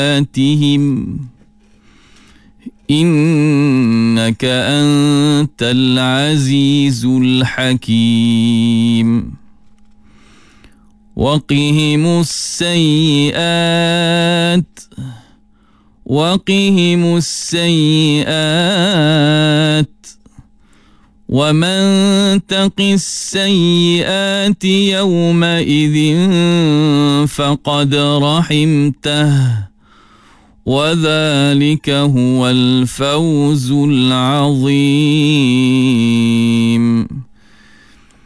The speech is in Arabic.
سيئاتهم إنك أنت العزيز الحكيم وقهم السيئات ومن تق السيئات يومئذ فقد رحمته وذلك هو الفوز العظيم.